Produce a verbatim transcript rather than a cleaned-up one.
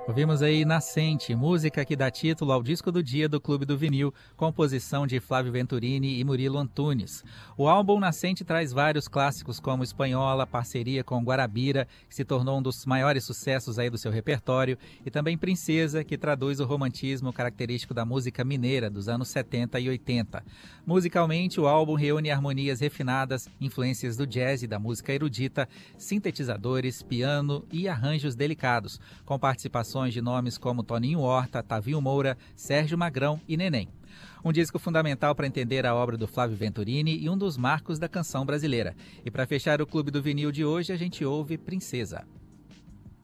Ouvimos aí Nascente, música que dá título ao disco do dia do Clube do Vinil, composição de Flávio Venturini e Murilo Antunes. O álbum Nascente traz vários clássicos como Espanhola, parceria com Guarabira, que se tornou um dos maiores sucessos aí do seu repertório, e também Princesa, que traduz o romantismo característico da música mineira dos anos setenta e oitenta. Musicalmente, o álbum reúne harmonias refinadas, influências do jazz e da música erudita, sintetizadores, piano e arranjos delicados, com participações de nomes como Toninho Horta, Tavinho Moura, Sérgio Magrão e Neném. Um disco fundamental para entender a obra do Flávio Venturini e um dos marcos da canção brasileira. E para fechar o Clube do Vinil de hoje, a gente ouve Princesa.